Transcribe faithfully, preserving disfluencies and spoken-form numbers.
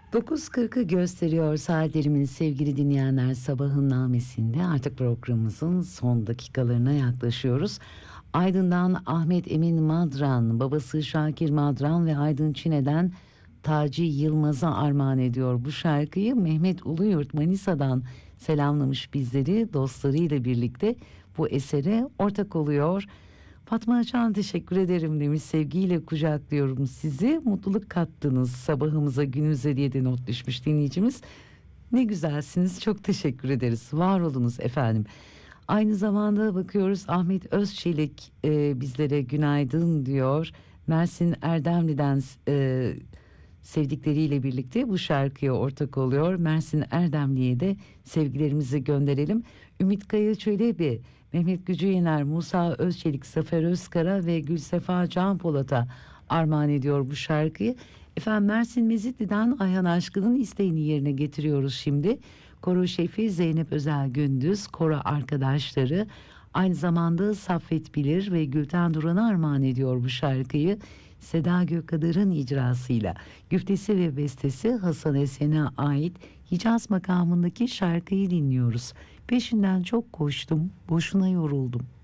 dokuz kırkı gösteriyor saatlerimin sevgili dinleyenler, sabahın namesinde artık programımızın son dakikalarına yaklaşıyoruz. Aydın'dan Ahmet Emin Madran, babası Şakir Madran ve Aydın Çine'den Taci Yılmaz'a armağan ediyor bu şarkıyı. Mehmet Uluyurt Manisa'dan selamlamış bizleri, dostlarıyla birlikte bu esere ortak oluyor. Fatma Açan teşekkür ederim demiş, sevgiyle kucaklıyorum sizi, mutluluk kattınız sabahımıza, günümüze diye de not düşmüş dinleyicimiz. Ne güzelsiniz, çok teşekkür ederiz, var olunuz efendim. Aynı zamanda bakıyoruz, Ahmet Özçelik e, bizlere günaydın diyor. Mersin Erdemli'den e, sevdikleriyle birlikte bu şarkıya ortak oluyor. Mersin Erdemli'ye de sevgilerimizi gönderelim. Ümit Kaya Çelebi, Mehmet Gücüyener, Musa Özçelik, Zafer Özkara ve Gülsefa Can Polat'a armağan ediyor bu şarkıyı. Efendim, Mersin Mezitli'den Ayhan Aşkın'ın isteğini yerine getiriyoruz şimdi. Koro şefi Zeynep Özel Gündüz, koro arkadaşları, aynı zamanda Saffet Bilir ve Gülten Duran'a armağan ediyor bu şarkıyı. Seda Gökkadar'ın icrasıyla, güftesi ve bestesi Hasan Esen'e ait Hicaz makamındaki şarkıyı dinliyoruz. Peşinden çok koştum, boşuna yoruldum.